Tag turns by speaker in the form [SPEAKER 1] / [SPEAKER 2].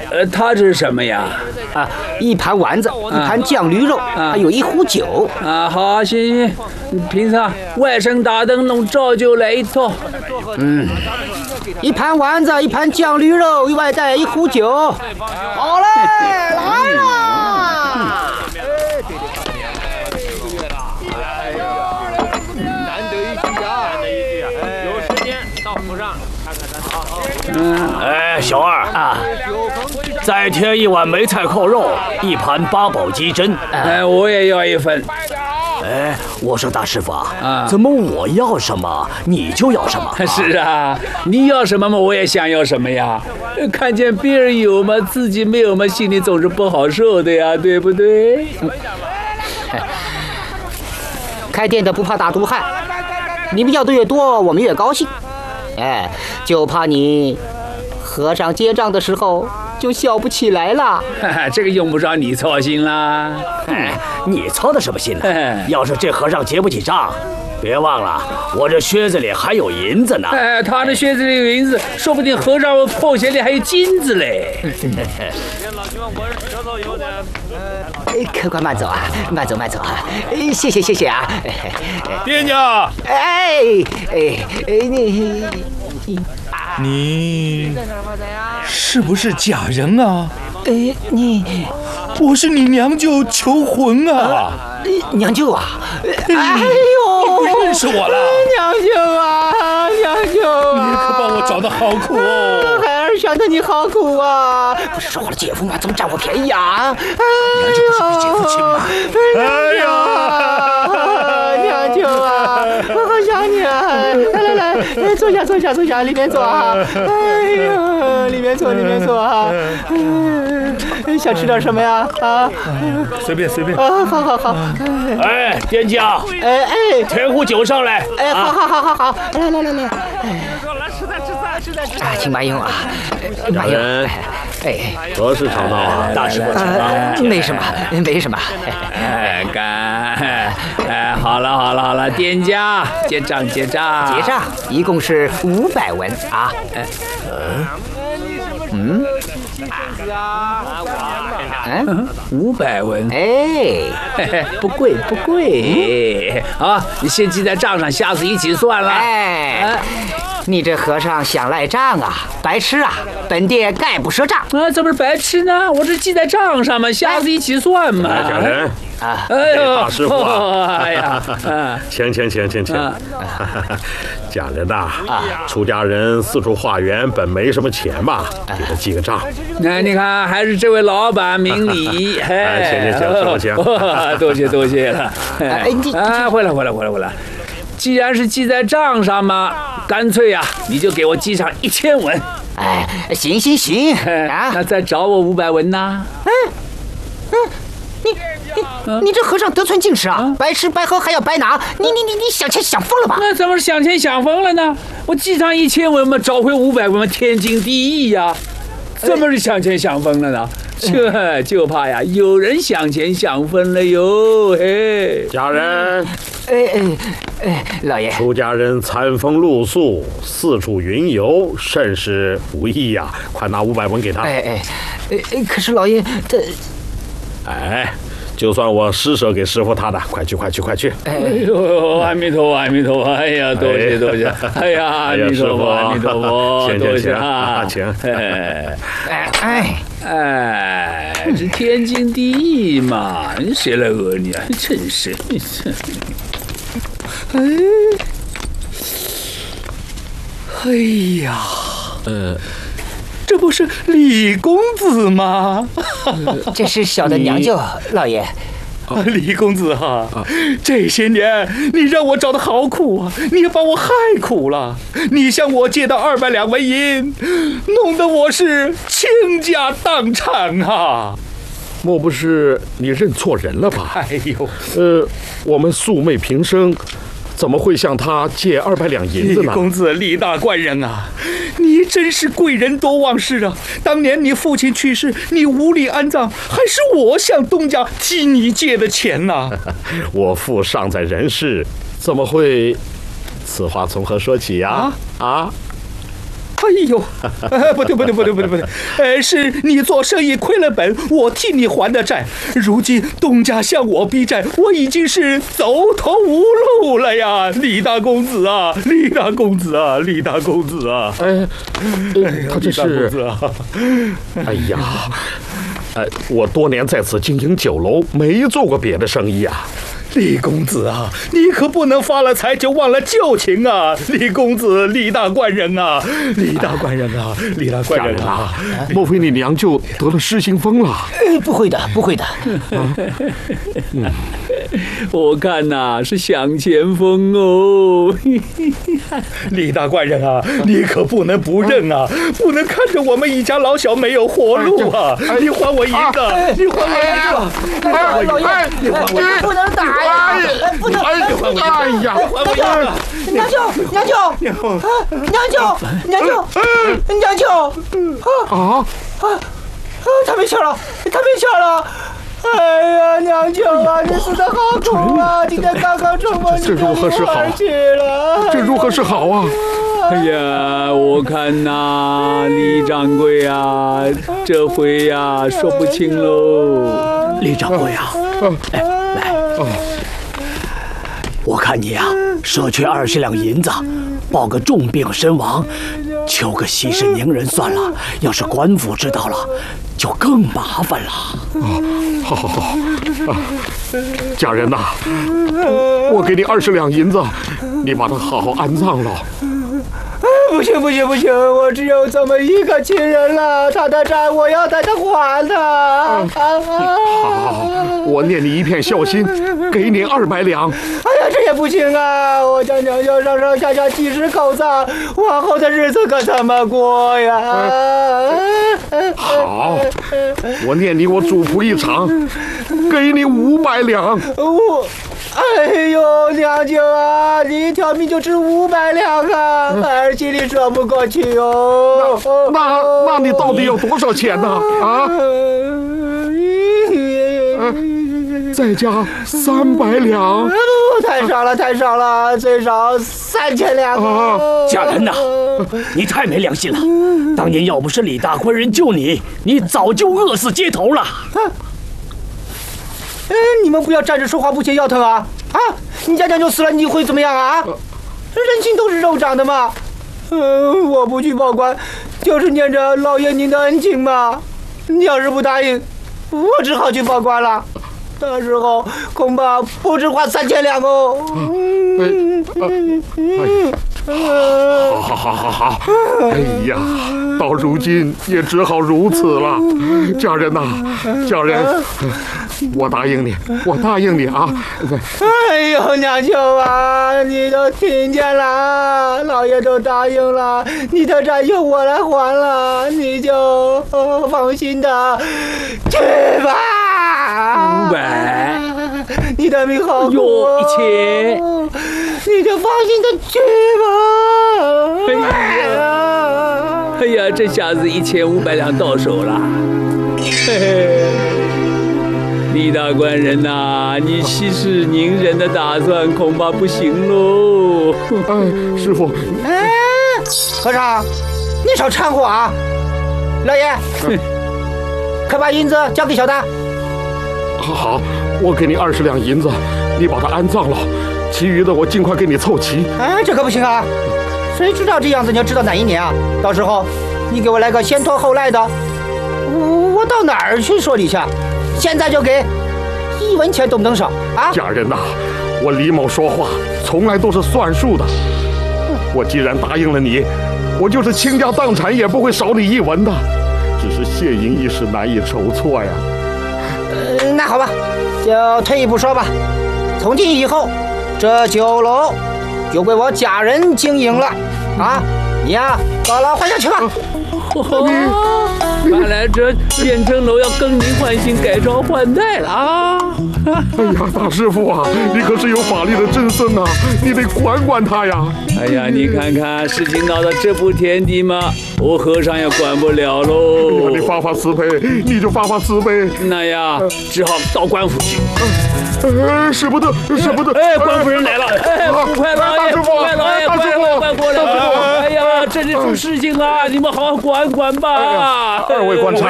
[SPEAKER 1] 它是什么呀？
[SPEAKER 2] 啊，一盘丸子，一盘酱驴肉，还有一壶酒。
[SPEAKER 1] 啊，好，行，平常外甥大灯笼照旧来一套。
[SPEAKER 2] 一盘丸子，一盘酱驴肉，外带一壶酒。好嘞，来啦！
[SPEAKER 3] 难得一聚啊！有时间到府上看看咱。
[SPEAKER 4] 哎，小二啊，再添一碗梅菜扣肉，一盘八宝鸡胗。
[SPEAKER 1] 哎，我也要一份。
[SPEAKER 4] 哎，我说大师傅啊，怎么我要什么你就要什么？
[SPEAKER 1] 是啊，你要什么嘛，我也想要什么呀。看见别人有嘛，自己没有嘛，心里总是不好受的呀，对不对？
[SPEAKER 2] 开店的不怕大肚汉，你们要的越多，我们越高兴。哎，就怕你和尚结账的时候就笑不起来了。
[SPEAKER 1] 这个用不着你操心啦。
[SPEAKER 4] 哎，你操的什么心呢？要是这和尚结不起账，别忘了我这靴子里还有银子呢。
[SPEAKER 1] 哎，他这靴子里有银子，说不定和尚破鞋里还有金子嘞。
[SPEAKER 2] 客官慢走啊，慢走慢走啊！谢谢谢谢啊！
[SPEAKER 5] 店家，你是不是假人啊？我是你娘舅求婚啊！
[SPEAKER 2] 娘舅啊！
[SPEAKER 5] 哎呦，不认识我了？
[SPEAKER 2] 娘舅啊，娘舅啊！
[SPEAKER 5] 你可把我找得好苦哦！
[SPEAKER 2] 孩儿想的你好苦啊！不是说好了姐夫吗？怎么占我便宜啊？
[SPEAKER 5] 娘舅不是比姐夫亲吗？
[SPEAKER 2] 哎呀，娘舅啊，我好想你啊！来，坐下，里面坐啊！哎呀，里面坐啊！想吃点什么呀？啊，
[SPEAKER 5] 随便。
[SPEAKER 2] 啊，好。
[SPEAKER 4] 哎，店家，添壶酒上来。
[SPEAKER 2] 好，来。啊，请慢用啊，慢用。
[SPEAKER 6] 何时常到啊？
[SPEAKER 4] 大师傅请吧。
[SPEAKER 2] 没什么。
[SPEAKER 1] 好了，店家结账，
[SPEAKER 2] 一共是500文啊。
[SPEAKER 1] 500文，不贵。好，你先记在账上，下次一起算了。
[SPEAKER 2] 你这和尚想赖账啊？白痴啊！本店概不赊账。
[SPEAKER 1] 怎么是白痴呢？我这记在账上嘛，下次一起算嘛。
[SPEAKER 6] 家人
[SPEAKER 2] 啊，
[SPEAKER 6] 大师傅啊！
[SPEAKER 1] 哎呀，
[SPEAKER 6] 请。家人呐，出家人四处化缘，本没什么钱嘛，给他记个账。
[SPEAKER 1] 那你看，还是这位老板明理。
[SPEAKER 6] 行，
[SPEAKER 1] 多谢了。回来。既然是记在账上嘛，干脆呀，你就给我记上1000文。
[SPEAKER 2] 行啊！
[SPEAKER 1] 那再找我500文呐？
[SPEAKER 2] 你这和尚得寸进尺啊！白吃白喝还要白拿，你想钱想疯了吧？
[SPEAKER 1] 那怎么是想钱想疯了呢？我记上1000文嘛，找回500文嘛，天经地义呀。怎么是想钱想疯了呢？就怕呀，有人想钱想疯了哟！嘿，
[SPEAKER 6] 家人，
[SPEAKER 2] 老爷，
[SPEAKER 6] 出家人餐风露宿，四处云游，甚是不易呀！快拿500文给他。
[SPEAKER 2] 可是老爷他，
[SPEAKER 6] 就算我施舍给师傅他的，快去！
[SPEAKER 1] 哎呦，阿弥陀佛！哎呀，多谢！哎呀，阿弥陀佛！多谢啊！
[SPEAKER 6] 请。
[SPEAKER 1] 这天经地义嘛，谁来讹你啊？真是！
[SPEAKER 5] 哎呀，这不是李公子吗？
[SPEAKER 2] 这是小的娘舅，老爷。
[SPEAKER 5] 李公子哈，这些年你让我找的好苦啊，你也把我害苦了。你向我借的200两纹银，弄得我是倾家荡产啊！
[SPEAKER 6] 莫不是你认错人了吧？
[SPEAKER 5] 哎呦，
[SPEAKER 6] 我们素昧平生，怎么会向他借200两银子呢？
[SPEAKER 5] 李公子力大官人啊，你真是贵人多忘事啊！当年你父亲去世，你无力安葬，还是我向东家替你借的钱呢。
[SPEAKER 6] 我父尚在人世，怎么会？此话从何说起呀？
[SPEAKER 5] 哎呦，不对，是你做生意亏了本，我替你还的债。如今东家向我逼债，我已经是走投无路了呀！李大公子啊，李大公子啊，李大公子啊！
[SPEAKER 6] 他这是，哎呀，我多年在此经营酒楼，没做过别的生意啊。
[SPEAKER 5] 李公子啊，你可不能发了财就忘了旧情啊！李公子，李大官人啊，李大官人啊，李大官人啊！
[SPEAKER 6] 莫非你娘就得了失心疯了？
[SPEAKER 2] 不会的，不会的。
[SPEAKER 1] 我看呐是想前锋哦。
[SPEAKER 5] 李大官人啊，你可不能不认啊，不能看着我们一家老小没有活路啊！你还我银子，你还我银子！
[SPEAKER 2] 老爷，
[SPEAKER 5] 你还我银子！
[SPEAKER 2] 不能打呀！不能！
[SPEAKER 6] 哎呀！
[SPEAKER 2] 娘舅，娘舅，啊！他没枪了！哎呀，娘舅啊，你死得好苦啊！今天刚刚出门
[SPEAKER 6] 这如何是好？这如何是好啊？
[SPEAKER 1] 哎呀，我看呐，李掌柜啊，这回呀说不清喽。
[SPEAKER 4] 李掌柜啊，来，我看你啊，舍去20两银子，报个重病身亡，求个息事宁人算了。要是官府知道了，就更麻烦了。
[SPEAKER 6] 好，家人呐，我给你20两银子，你把他好好安葬了。
[SPEAKER 2] 不行，我只有这么一个亲人了，他的债我要带他还的。
[SPEAKER 6] 好，我念你一片孝心，给你200两。
[SPEAKER 2] 哎呀，这也不行啊！我家娘舅上上下下几十口子，往后的日子可怎么过呀？
[SPEAKER 6] 好，我念你我主仆一场，给你500两。
[SPEAKER 2] 哎呦，娘舅啊，你一条命就值500两啊，儿心里说不过去哦。
[SPEAKER 6] 那你到底要多少钱呢？啊？再加300两。
[SPEAKER 2] 太少了，最少3000两啊！
[SPEAKER 4] 家人呐，你太没良心了！当年要不是李大官人救你，你早就饿死街头了。
[SPEAKER 2] 你们不要站着说话不嫌腰疼啊！你家娘舅死了，你会怎么样啊？人心都是肉长的嘛。我不去报官，就是念着老爷您的恩情嘛。你要是不答应，我只好去报官了。到时候恐怕不止花3000两哦。
[SPEAKER 6] 好，哎呀，到如今也只好如此了。家人呐，我答应你啊！
[SPEAKER 2] 哎呦，娘舅啊，你都听见了，老爷都答应了，你的债由我来还了，你就放心的去吧。
[SPEAKER 1] 500，
[SPEAKER 2] 你的命好苦
[SPEAKER 1] ，1000，
[SPEAKER 2] 你就放心的去吧。
[SPEAKER 1] 哎呀，这下子1500两到手了。嘿嘿，李大官人呐，你息事宁人的打算恐怕不行喽。
[SPEAKER 6] 师傅，
[SPEAKER 2] 和尚，你少掺和啊！老爷，快把银子交给小的。
[SPEAKER 6] 好，我给你20两银子，你把它安葬了，其余的我尽快给你凑齐。
[SPEAKER 2] 这可不行啊！谁知道这样子你要知道哪一年啊？到时候你给我来个先拖后赖的，我到哪儿去说理去？现在就给，1文钱都不能少啊！
[SPEAKER 6] 家人呐，我李某说话从来都是算数的。我既然答应了你，我就是倾家荡产也不会少你1文的。只是谢银一时难以筹措呀。
[SPEAKER 2] 那好吧，就退一步说吧，从今以后，这酒楼就归我家人经营了啊！你呀，把它还下去吧。
[SPEAKER 1] 看来这变成楼要更名换姓、改朝换代了啊！
[SPEAKER 6] 哎呀，大师傅啊，你可是有法力的真僧啊，你得管管他呀！
[SPEAKER 1] 哎呀，你看看事情闹到这步田地嘛，我和尚也管不了喽。
[SPEAKER 6] 你发发慈悲，你就发发慈悲。
[SPEAKER 1] 那呀，只好到官府去。
[SPEAKER 6] 使不得，使不得！
[SPEAKER 1] 哎，官夫人来了！哎，捕快老爷，捕快老爷，快过来！哎呀，这里出事情啊，你们好好管管吧。
[SPEAKER 6] 二位官差，